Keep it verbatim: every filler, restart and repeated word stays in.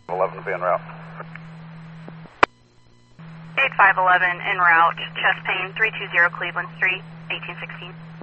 eleven will be en route. eight five eleven en route, chest pain, three two zero Cleveland Street, eighteen sixteen.